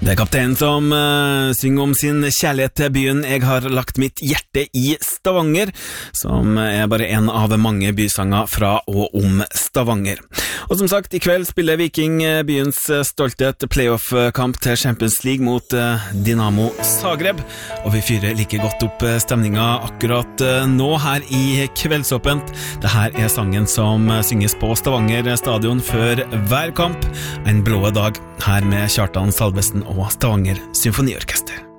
Det kapteinen som synger om sin kjærlighet til byen. Jeg har lagt mitt hjerte i Stavanger, som bare en av mange bysanger fra og om Stavanger. Og som sagt, i kveld spiller Viking byens stolthet playoff-kamp til Champions League mot Dinamo Zagreb, og vi fyrer like godt opp stemninga akkurat nå her i Kveldsåpent. Dette sangen som synges på Stavanger stadion før hver kamp, En blå dag, her med Kjartan Salvesen og Stavanger Symfoniorkester.